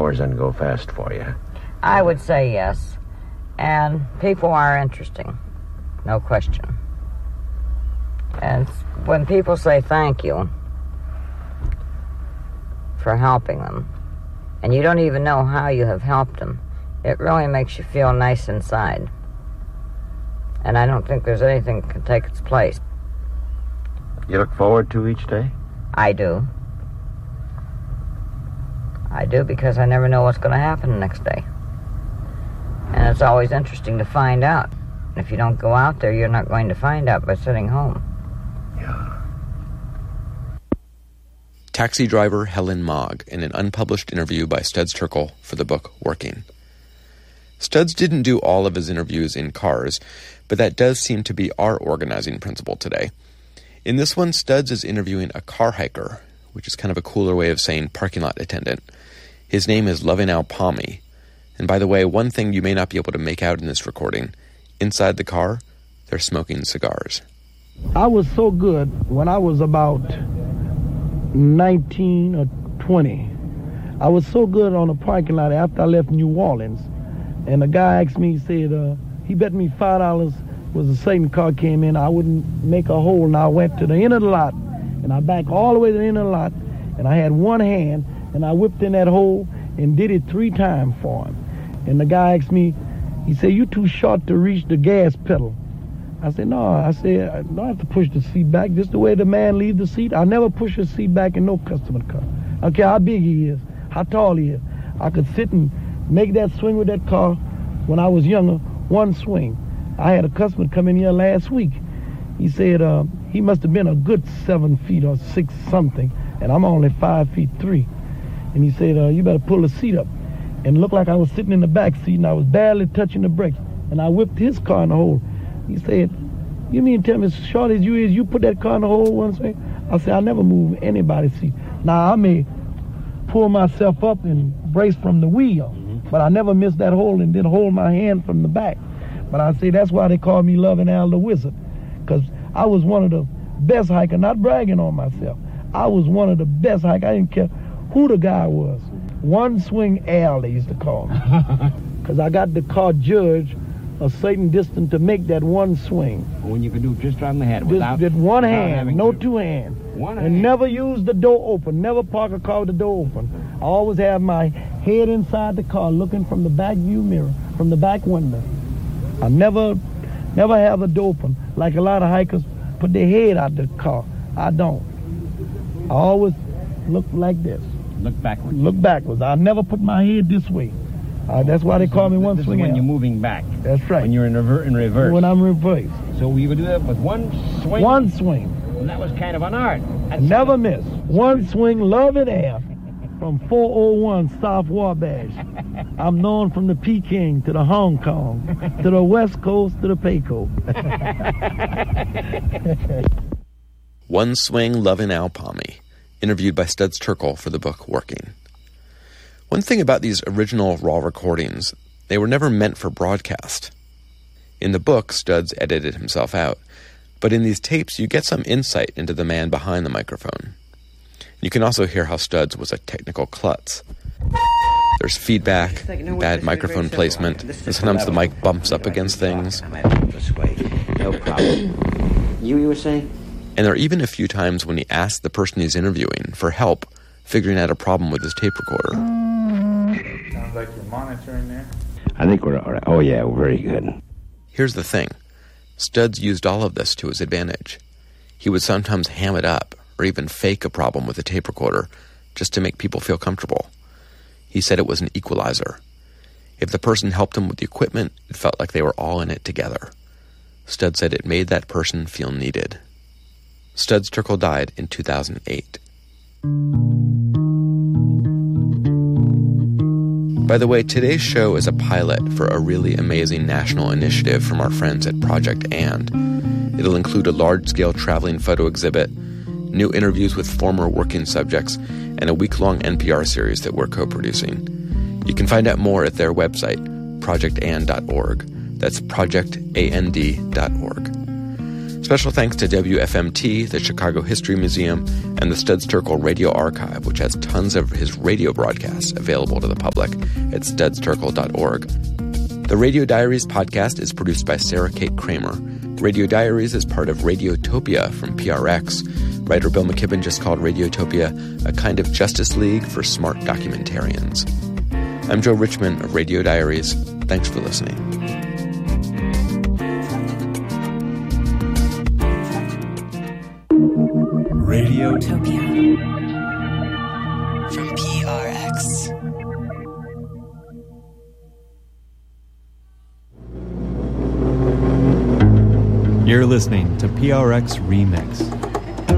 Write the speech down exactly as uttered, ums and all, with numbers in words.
hours and go fast for you. I would say yes. And people are interesting, no question. And when people say thank you for helping them, and you don't even know how you have helped them, it really makes you feel nice inside. And I don't think there's anything that can take its place. You look forward to each day? I do. I do, because I never know what's going to happen the next day. And it's always interesting to find out. If you don't go out there, you're not going to find out by sitting home. Yeah. Taxi driver Helen Mogg in an unpublished interview by Studs Terkel for the book Working. Studs didn't do all of his interviews in cars, but that does seem to be our organizing principle today. In this one, Studs is interviewing a car hiker, which is kind of a cooler way of saying parking lot attendant. His name is Love-Enow Palmy. And by the way, one thing you may not be able to make out in this recording, inside the car, they're smoking cigars. I was so good when I was about nineteen or twenty. I was so good on the parking lot after I left New Orleans. And the guy asked me, he said, uh, he bet me five dollars was a Satan car came in, I wouldn't make a hole. And I went to the end of the lot, and I backed all the way to the end of the lot, and I had one hand, and I whipped in that hole and did it three times for him. And the guy asked me, he said, you too short to reach the gas pedal. I said, no. I said, I don't have to push the seat back. Just the way the man leaves the seat. I never push a seat back in no customer car. I don't care how big he is, how tall he is. I could sit and make that swing with that car when I was younger, one swing. I had a customer come in here last week. He said uh, he must have been a good seven feet or six something, and I'm only five feet three. And he said, uh, you better pull the seat up. And it looked like I was sitting in the back seat, and I was barely touching the brakes. And I whipped his car in the hole. He said, you mean tell me as short as you is, you put that car in the hole one swing? I said, I never move anybody's seat. Now, I may pull myself up and brace from the wheel, mm-hmm. but I never miss that hole and then hold my hand from the back. But I say that's why they call me Love-Enow the Wizard, because I was one of the best hikers, not bragging on myself. I was one of the best hikers. I didn't care who the guy was. One swing Al, they used to call me, because I got the car judged a certain distance to make that one swing. When you could do just on the head just, without... Just one hand, no to... two hands. One and hand. never use the door open. Never park a car with the door open. I always have my head inside the car looking from the back view mirror, from the back window. I never, never have the door open. Like a lot of hikers put their head out the car. I don't. I always look like this. Look backwards. Look backwards. I never put my head this way. Uh, that's why they call me one this swing. Is when out. you're moving back. That's right. When you're in, rever- in reverse. When I'm reversed. So you would do that with one swing? One swing. And that was kind of an art. That's never a... miss. One swing, Love-Enow, from four oh one South Wabash. I'm known from the Peking to the Hong Kong, to the West Coast, to the Payco. One swing, Love-Enow Palmy, interviewed by Studs Terkel for the book Working. One thing about these original raw recordings, they were never meant for broadcast. In the book, Studs edited himself out, but in these tapes you get some insight into the man behind the microphone. You can also hear how Studs was a technical klutz. There's feedback, bad microphone placement, and sometimes the mic bumps up against things. No problem. You, you were saying? And there are even a few times when he asked the person he's interviewing for help figuring out a problem with his tape recorder. Sounds like you're monitoring there. I think we're all right. Oh, yeah, we're very good. Here's the thing. Studs used all of this to his advantage. He would sometimes ham it up or even fake a problem with the tape recorder just to make people feel comfortable. He said it was an equalizer. If the person helped him with the equipment, it felt like they were all in it together. Studs said it made that person feel needed. Studs Terkel died in two thousand eight. By the way, today's show is a pilot for a really amazing national initiative from our friends at Project And. It'll include a large-scale traveling photo exhibit, new interviews with former working subjects, and a week-long N P R series that we're co-producing. You can find out more at their website, project and dot org. That's project and dot org. Special thanks to W F M T, the Chicago History Museum, and the Studs Terkel Radio Archive, which has tons of his radio broadcasts available to the public at studs terkel dot org. The Radio Diaries podcast is produced by Sarah Kate Kramer. Radio Diaries is part of Radiotopia from P R X. Writer Bill McKibben just called Radiotopia a kind of Justice League for smart documentarians. I'm Joe Richman of Radio Diaries. Thanks for listening. Radiotopia from P R X. You're listening to P R X Remix.